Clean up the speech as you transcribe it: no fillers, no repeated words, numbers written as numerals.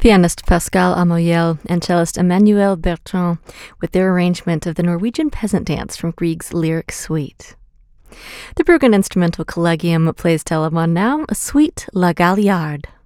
Pianist Pascal Amoyel and cellist Emmanuel Bertrand with their arrangement of the Norwegian peasant dance from Grieg's Lyric Suite. The Bruggen Instrumental Collegium plays Telemann now, a suite La Galliard.